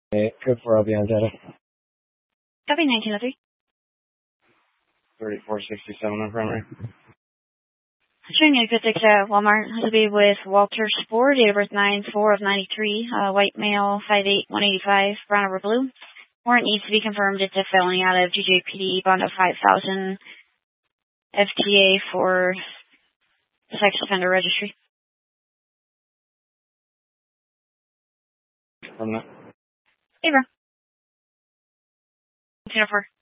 Code 4, I'll be on data. Copy 1903. 3467 on front right. Showing you good Walmart. This will be with Walter Spoor, date of birth 9/4 of 93, white male, 5'8", 185, brown over blue. Warrant needs to be confirmed. It's a felony out of GJPD, bond of 5,000, FTA for sex offender registry. From that. Hey, bro. 204.